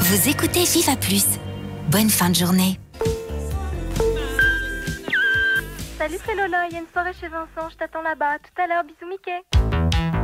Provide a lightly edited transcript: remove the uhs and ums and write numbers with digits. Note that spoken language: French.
Vous écoutez Viva Plus. Bonne fin de journée. Salut, c'est Lola. Il y a une soirée chez Vincent. Je t'attends là-bas. Tout à l'heure. Bisous, Mickey.